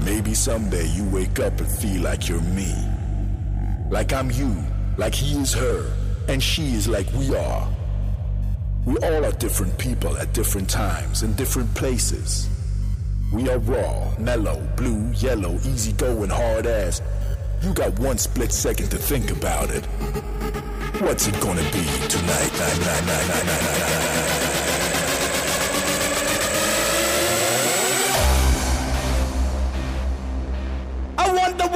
Maybe someday you wake up and feel like you're me. Like I'm you, like he is her, and she is like we are. We all are different people at different times in different places. We are raw, mellow, blue, yellow, easygoing, hard ass. You got one split second to think about it. What's it gonna be tonight?